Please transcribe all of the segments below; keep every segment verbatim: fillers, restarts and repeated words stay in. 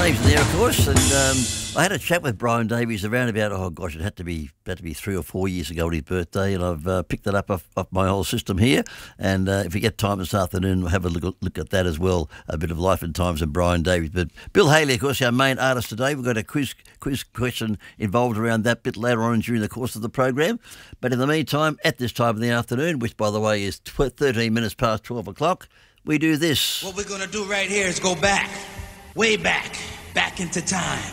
Davies there, of course, and um, I had a chat with Brian Davies around about, oh gosh, it had to be had to be three or four years ago on his birthday, and I've uh, picked that up off, off my whole system here, and uh, if we get time this afternoon, we'll have a look, look at that as well, a bit of life and times of Brian Davies. But Bill Haley, of course, our main artist today. We've got a quiz, quiz question involved around that bit later on during the course of the program, but in the meantime, at this time of the afternoon, which by the way is thirteen minutes past twelve o'clock, we do this. What we're going to do right here is go back, way back, back into time.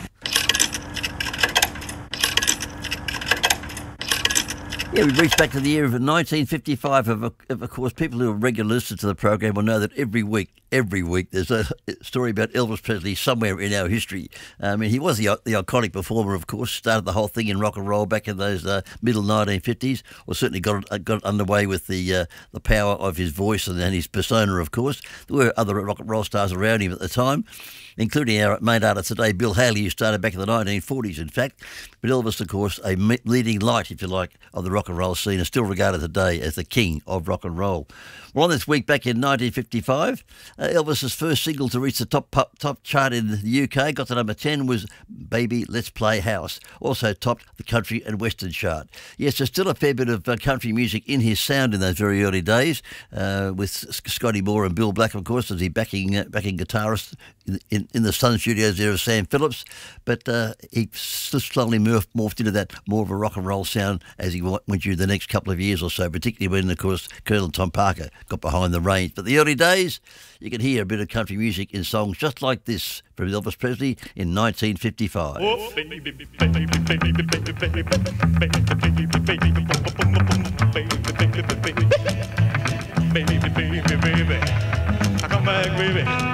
Yeah, we reached back to the year of nineteen fifty-five. Of, of course, people who are regular listeners to the program will know that every week, every week, there's a story about Elvis Presley somewhere in our history. I mean, he was the, the iconic performer, of course, started the whole thing in rock and roll back in those uh, middle nineteen fifties, or certainly got it, got it underway with the uh, the power of his voice and, and his persona, of course. There were other rock and roll stars around him at the time, including our main artist today, Bill Haley, who started back in the nineteen forties, in fact. But Elvis, of course, a leading light, if you like, of the rock and roll scene, is still regarded today as the king of rock and roll. Well, on this week back in nineteen fifty-five, uh, Elvis's first single to reach the top pop, top chart in the U K, got to number ten, was Baby Let's Play House. Also topped the country and western chart. Yes, there's still a fair bit of uh, country music in his sound in those very early days, uh, with Scotty Moore and Bill Black, of course, as the backing uh, backing guitarist in, in, in the Sun Studios there of Sam Phillips. But uh, he slowly morphed, morphed into that more of a rock and roll sound as he went through the next couple of years or so, particularly when, of course, Colonel Tom Parker got behind the reins. But the early days, you can hear a bit of country music in songs just like this from Elvis Presley in nineteen fifty-five. Oh, baby, baby, baby, baby, baby, baby, baby, baby, baby, baby, baby, baby, baby, I come back, baby.